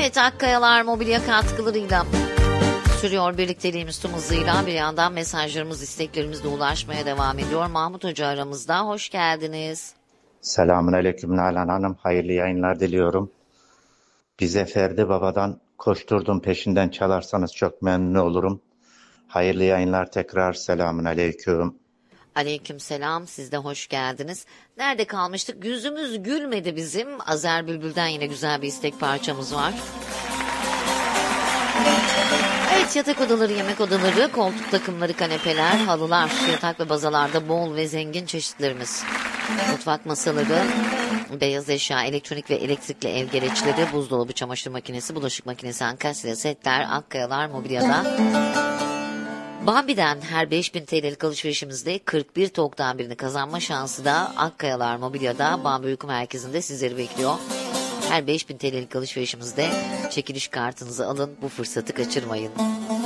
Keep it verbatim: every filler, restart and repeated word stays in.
Evet, Akkayalar mobilya katkılarıyla sürüyor birlikteliğimiz tüm hızıyla. Bir yandan mesajlarımız, isteklerimiz de ulaşmaya devam ediyor. Mahmut Hoca aramızda. Hoş geldiniz. Selamun aleyküm Nalan Hanım. Hayırlı yayınlar diliyorum. Bize Ferdi Baba'dan Koşturdum Peşinden çalarsanız çok memnun olurum. Hayırlı yayınlar tekrar. Selamun aleyküm. Aleyküm selam. Siz de hoş geldiniz. Nerede kalmıştık? Yüzümüz gülmedi bizim. Azer Bülbül'den yine güzel bir istek parçamız var. Evet, yatak odaları, yemek odaları, koltuk takımları, kanepeler, halılar, yatak ve bazalarda bol ve zengin çeşitlerimiz. Mutfak masaları, beyaz eşya, elektronik ve elektrikli ev gereçleri, buzdolabı, çamaşır makinesi, bulaşık makinesi, ankastre setler, Akkayalar mobilyada. Bambi'den her beş bin T L'lik alışverişimizde kırk bir TOG'dan birini kazanma şansı da Akkayalar mobilyada Bambi Uyku Merkezi'nde sizleri bekliyor. Her beş bin T L'lik alışverişimizde çekiliş kartınızı alın, bu fırsatı kaçırmayın.